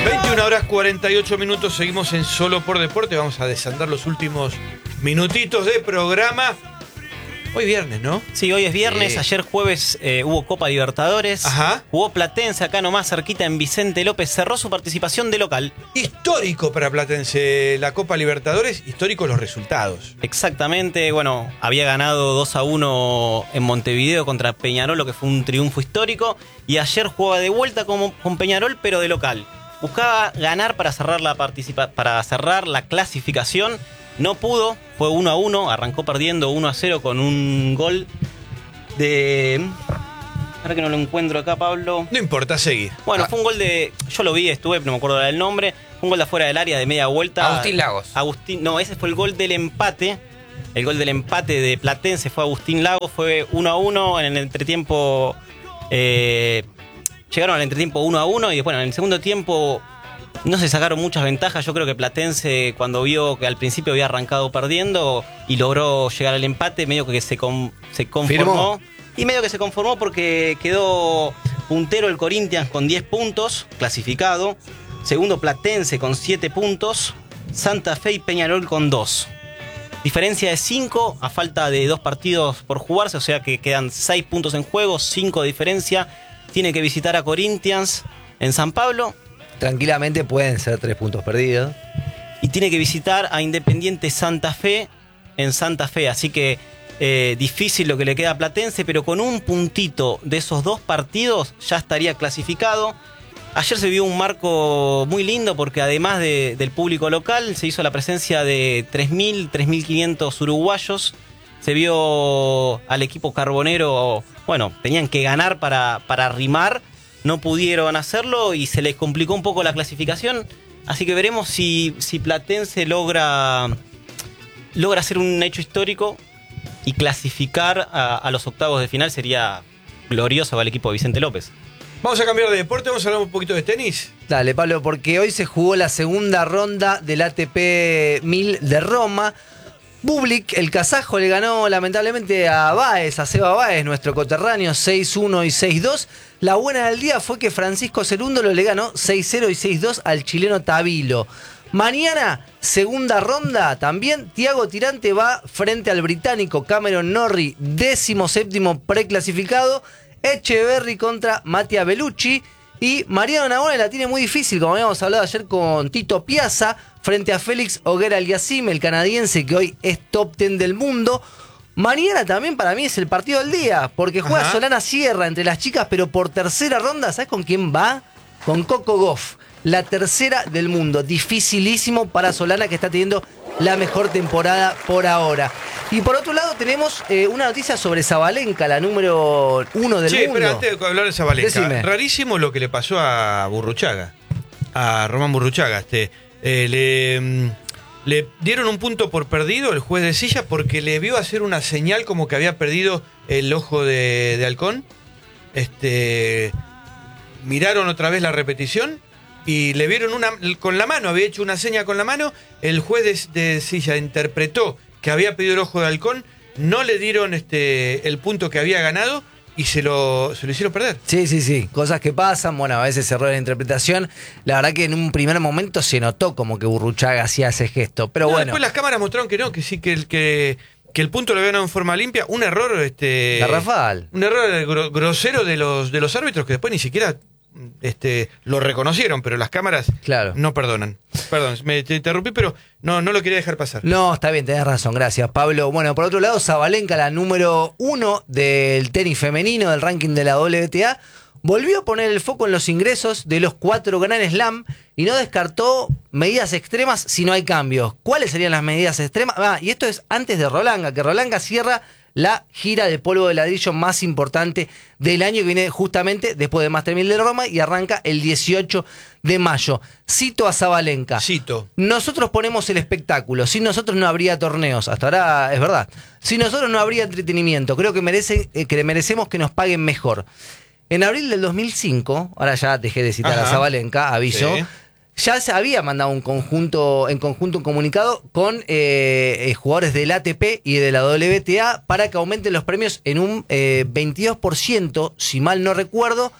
21 horas 48 minutos, seguimos en Solo por Deporte. Vamos a desandar los últimos minutitos de programa. Hoy viernes, ¿no? Sí, hoy es viernes. Ayer jueves hubo Copa Libertadores. Ajá. Jugó Platense acá nomás cerquita en Vicente López. Cerró su participación de local. Histórico para Platense la Copa Libertadores, histórico los resultados. Exactamente, bueno, había ganado 2-1 en Montevideo contra Peñarol, lo que fue un triunfo histórico. Y ayer jugaba de vuelta con Peñarol, pero de local. Buscaba ganar para cerrar la clasificación. No pudo, fue 1-1, arrancó perdiendo 1-0 con un gol de... Ahora que no lo encuentro acá, Pablo. No importa, seguir. Bueno, fue un gol de... Yo lo vi, estuve, no me acuerdo del nombre. Fue un gol de afuera del área de media vuelta. Agustín Lagos. No, ese fue el gol del empate. El gol del empate de Platense fue Agustín Lagos, fue 1-1 en el entretiempo. Llegaron al entretiempo 1-1 y después en el segundo tiempo no se sacaron muchas ventajas. Yo creo que Platense, cuando vio que al principio había arrancado perdiendo y logró llegar al empate, medio que se conformó. ¿Firmó? Y medio que se conformó porque quedó puntero el Corinthians con 10 puntos, clasificado. Segundo Platense con 7 puntos. Santa Fe y Peñarol con 2. Diferencia de 5 a falta de 2 partidos por jugarse, o sea que quedan 6 puntos en juego, 5 de diferencia. Tiene que visitar a Corinthians en San Pablo. Tranquilamente pueden ser 3 puntos perdidos. Y tiene que visitar a Independiente Santa Fe en Santa Fe. Así que difícil lo que le queda a Platense, pero con un puntito de esos 2 partidos ya estaría clasificado. Ayer se vio un marco muy lindo porque además del público local se hizo la presencia de 3.000, 3.500 uruguayos. Se vio al equipo carbonero, bueno, tenían que ganar para rimar. No pudieron hacerlo y se les complicó un poco la clasificación. Así que veremos si Platense logra hacer un hecho histórico y clasificar a los octavos de final. Sería glorioso para el equipo de Vicente López. Vamos a cambiar de deporte, vamos a hablar un poquito de tenis. Dale, Pablo, porque hoy se jugó la segunda ronda del ATP 1000 de Roma. Bublik, el kazajo, le ganó lamentablemente a Seba Báez, nuestro coterráneo, 6-1 y 6-2. La buena del día fue que Francisco Cerúndolo le ganó 6-0 y 6-2 al chileno Tabilo. Mañana, segunda ronda, también Thiago Tirante va frente al británico Cameron Norrie, 17º preclasificado. Echeverry contra Mattia Bellucci. Y Mariano Navone la tiene muy difícil, como habíamos hablado ayer con Tito Piazza, frente a Félix Auger-Aliassime, el canadiense que hoy es top 10 del mundo. Mañana también para mí es el partido del día, porque juega Solana Sierra entre las chicas, pero por tercera ronda, ¿sabes con quién va? Con Coco Gauff, la tercera del mundo. Dificilísimo para Solana, que está teniendo la mejor temporada por ahora. Y por otro lado tenemos una noticia sobre Sabalenka, la número 1 del mundo. Pero antes de hablar de Sabalenka, Decime. Rarísimo lo que le pasó a Burruchaga, a Román Burruchaga. Le dieron un punto por perdido el juez de Silla porque le vio hacer una señal como que había perdido el ojo de halcón. Miraron otra vez la repetición y le vieron con la mano, había hecho una seña con la mano. El juez de Silla interpretó que había pedido el ojo de halcón, no le dieron el punto que había ganado y se lo hicieron perder. Sí, cosas que pasan, bueno, a veces error de interpretación. La verdad que en un primer momento se notó como que Burruchaga hacía ese gesto, pero bueno. Después las cámaras mostraron que no, que sí, que el punto lo habían dado en forma limpia. Un error, garrafal. Un error grosero de los árbitros que después ni siquiera lo reconocieron, pero las cámaras no perdonan. Perdón, te interrumpí, pero no lo quería dejar pasar. No, está bien, tenés razón, gracias, Pablo. Bueno, por otro lado, Sabalenka, la número 1 del tenis femenino del ranking de la WTA, volvió a poner el foco en los ingresos de los 4 Grand Slam y no descartó medidas extremas si no hay cambios. ¿Cuáles serían las medidas extremas? Y esto es antes de Roland Garros, que Roland Garros cierra la gira de polvo de ladrillo más importante del año, que viene justamente después de Master 1000 de Roma y arranca el 18 de mayo. Cito a Sabalenka. Nosotros ponemos el espectáculo. Sin nosotros no habría torneos. Hasta ahora es verdad. Sin nosotros no habría entretenimiento. Creo que merecemos que nos paguen mejor. En abril del 2005, ahora ya dejé de citar a Sabalenka, aviso. Sí. Ya se había mandado un conjunto comunicado con jugadores del ATP y de la WTA para que aumenten los premios en un 22%, si mal no recuerdo,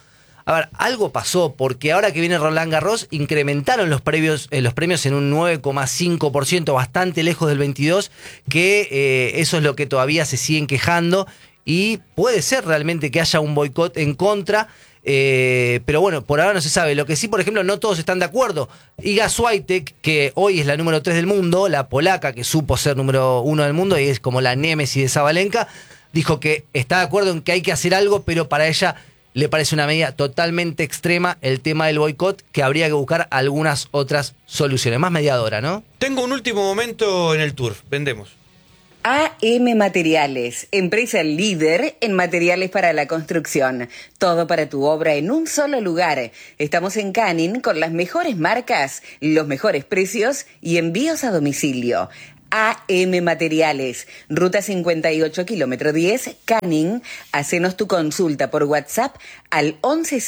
A ver, algo pasó, porque ahora que viene Roland Garros, incrementaron los premios en un 9,5%, bastante lejos del 22%, que eso es lo que todavía se siguen quejando, y puede ser realmente que haya un boicot en contra, pero bueno, por ahora no se sabe. Lo que sí, por ejemplo, no todos están de acuerdo. Iga Swiatek, que hoy es la número 3 del mundo, la polaca que supo ser número 1 del mundo y es como la némesis de Sabalenka, dijo que está de acuerdo en que hay que hacer algo, pero para ella le parece una medida totalmente extrema el tema del boicot, que habría que buscar algunas otras soluciones. Más mediadora, ¿no? Tengo un último momento en el Turf. Vendemos. AM Materiales, empresa líder en materiales para la construcción. Todo para tu obra en un solo lugar. Estamos en Canning con las mejores marcas, los mejores precios y envíos a domicilio. AM Materiales, Ruta 58, kilómetro 10, Canning. Hacenos tu consulta por WhatsApp al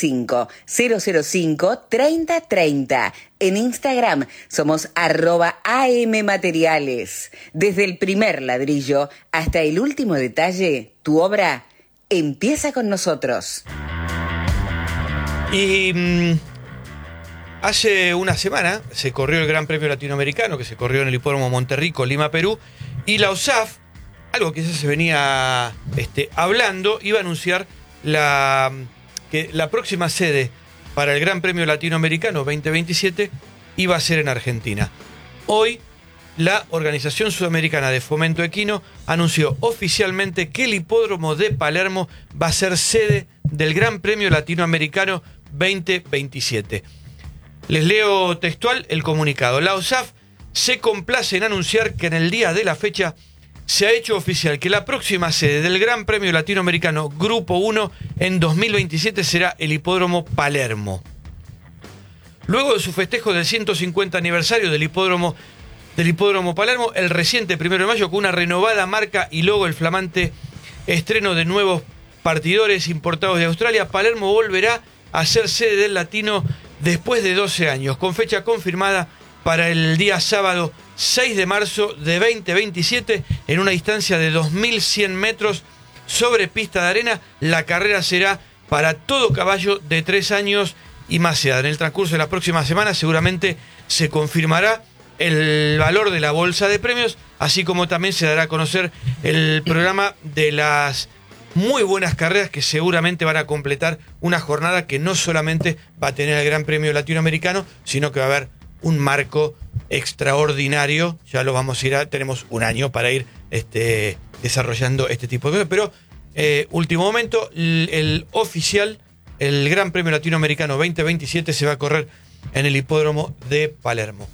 115-005-3030. En Instagram somos @AM Materiales. Desde el primer ladrillo hasta el último detalle, tu obra empieza con nosotros. Y hace una semana se corrió el Gran Premio Latinoamericano, que se corrió en el Hipódromo Monterrico, Lima, Perú, y la USAF, algo que ya se venía hablando, iba a anunciar que la próxima sede para el Gran Premio Latinoamericano 2027 iba a ser en Argentina. Hoy, la Organización Sudamericana de Fomento Equino anunció oficialmente que el Hipódromo de Palermo va a ser sede del Gran Premio Latinoamericano 2027. Les leo textual el comunicado. La USAF se complace en anunciar que en el día de la fecha se ha hecho oficial que la próxima sede del Gran Premio Latinoamericano Grupo 1 en 2027 será el Hipódromo Palermo. Luego de su festejo del 150 aniversario del Hipódromo Palermo, el reciente 1 de mayo, con una renovada marca y logo, el flamante estreno de nuevos partidores importados de Australia, Palermo volverá a ser sede del Latino después de 12 años, con fecha confirmada para el día sábado 6 de marzo de 2027, en una distancia de 2.100 metros sobre pista de arena. La carrera será para todo caballo de 3 años y más edad. En el transcurso de las próximas semanas seguramente se confirmará el valor de la bolsa de premios, así como también se dará a conocer el programa de las muy buenas carreras que seguramente van a completar una jornada que no solamente va a tener el Gran Premio Latinoamericano, sino que va a haber un marco extraordinario. Ya lo vamos a ir tenemos un año para ir desarrollando este tipo de cosas, pero último momento, el oficial, el Gran Premio Latinoamericano 2027 se va a correr en el Hipódromo de Palermo.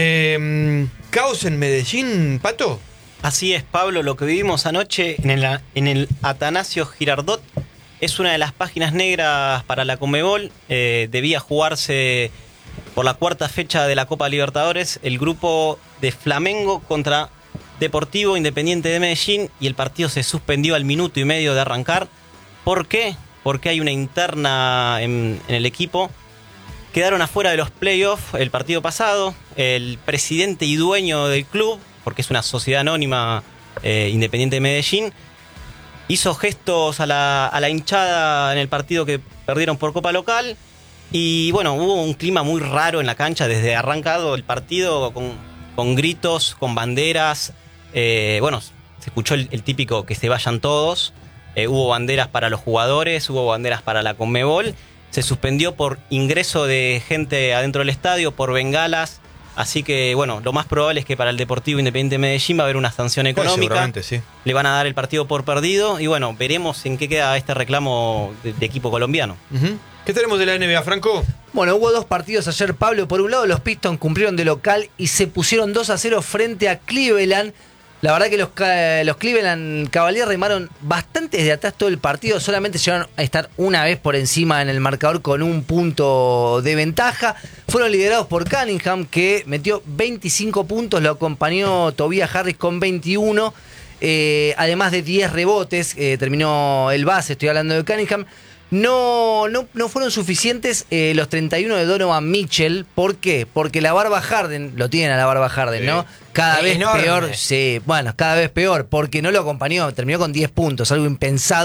¿Caos en Medellín, Pato? Así es, Pablo, lo que vivimos anoche en el Atanasio Girardot es una de las páginas negras para la Conmebol. Debía jugarse por la cuarta fecha de la Copa Libertadores el grupo de Flamengo contra Deportivo Independiente de Medellín, y el partido se suspendió al minuto y medio de arrancar. ¿Por qué? Porque hay una interna en el equipo. Quedaron afuera de los playoffs el partido pasado. El presidente y dueño del club, porque es una sociedad anónima Independiente de Medellín, hizo gestos a la hinchada en el partido que perdieron por Copa Local, y bueno, hubo un clima muy raro en la cancha desde arrancado el partido, con gritos, con banderas. Bueno, se escuchó el típico que se vayan todos. Hubo banderas para los jugadores, hubo banderas para la Conmebol. Se suspendió por ingreso de gente adentro del estadio, por bengalas. Así que, bueno, lo más probable es que para el Deportivo Independiente de Medellín va a haber una sanción económica. Seguramente, sí. Le van a dar el partido por perdido. Y bueno, veremos en qué queda este reclamo de equipo colombiano. Uh-huh. ¿Qué tenemos de la NBA, Franco? Bueno, hubo dos partidos ayer, Pablo. Por un lado, los Pistons cumplieron de local y se pusieron 2-0 frente a Cleveland. La verdad que los Cleveland Cavaliers remaron bastante desde atrás todo el partido. Solamente llegaron a estar una vez por encima en el marcador con un punto de ventaja. Fueron liderados por Cunningham, que metió 25 puntos. Lo acompañó Tobias Harris con 21. Además de 10 rebotes. Terminó el base, estoy hablando de Cunningham. No fueron suficientes los 31 de Donovan Mitchell. ¿Por qué? Porque la Barba Harden, lo tienen a la Barba Harden, ¿no? Cada vez enorme. Peor, sí, bueno, cada vez peor, porque no lo acompañó, terminó con 10 puntos, algo impensado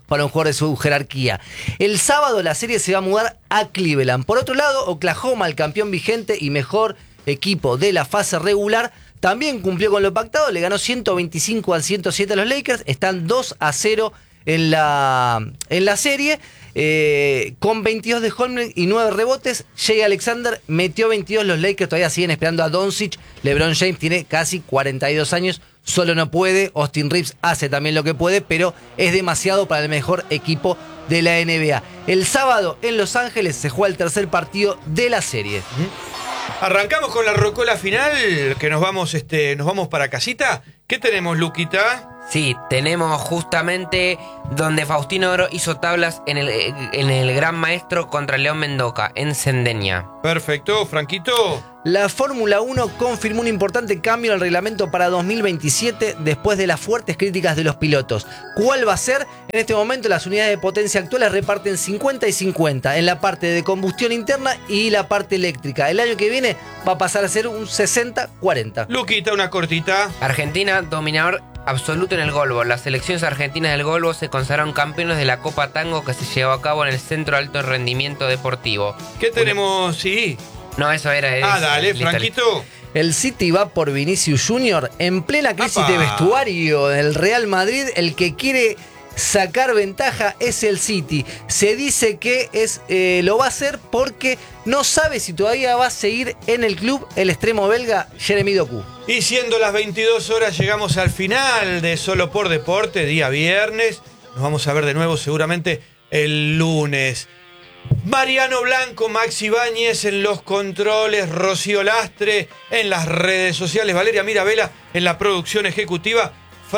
para un jugador de su jerarquía. El sábado la serie se va a mudar a Cleveland. Por otro lado, Oklahoma, el campeón vigente y mejor equipo de la fase regular, también cumplió con lo pactado, le ganó 125-107 a los Lakers, están 2-0 en la serie, con 22 de Holmgren y 9 rebotes. Jay Alexander metió 22, los Lakers todavía siguen esperando a Doncic. LeBron James tiene casi 42 años, solo no puede. Austin Reeves hace también lo que puede, pero es demasiado para el mejor equipo de la NBA. El sábado en Los Ángeles se juega el tercer partido de la serie. Arrancamos con la rocola final, que nos vamos para casita. ¿Qué tenemos, Luquita? Sí, tenemos justamente donde Faustino Oro hizo tablas en el Gran Maestro contra León Mendoza, en Sendeña. Perfecto, Franquito. La Fórmula 1 confirmó un importante cambio en el reglamento para 2027 después de las fuertes críticas de los pilotos. ¿Cuál va a ser? En este momento las unidades de potencia actuales reparten 50 y 50 en la parte de combustión interna y la parte eléctrica. El año que viene va a pasar a ser un 60-40. Luquita, una cortita. Argentina, dominador absoluto en el golbol. Las selecciones argentinas del golbol se consagraron campeones de la Copa Tango que se llevó a cabo en el Centro de Alto Rendimiento Deportivo. ¿Qué tenemos? Sí. No, eso era... Dale, listo, Franquito. El City va por Vinicius Junior en plena crisis ¡Apa! de vestuario del Real Madrid. El que quiere sacar ventaja es el City. Se dice que lo va a hacer porque no sabe si todavía va a seguir en el club el extremo belga Jeremy Doku. Y siendo las 22 horas, llegamos al final de Solo por Deporte, día viernes. Nos vamos a ver de nuevo seguramente el lunes. Mariano Blanco, Maxi Ibáñez en los controles, Rocío Lastre en las redes sociales, Valeria Mirabella en la producción ejecutiva,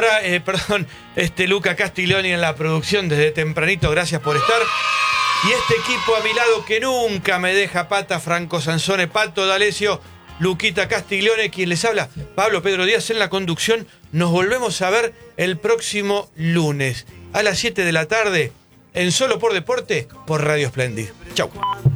Luca Castiglioni en la producción desde tempranito, gracias por estar. Y este equipo a mi lado que nunca me deja pata, Franco Sansone, Pato D'Alessio, Luquita Castiglione, quien les habla, Pablo Pedro Díaz en la conducción. Nos volvemos a ver el próximo lunes a las 7 de la tarde en Solo por Deporte por Radio Splendid. Chau.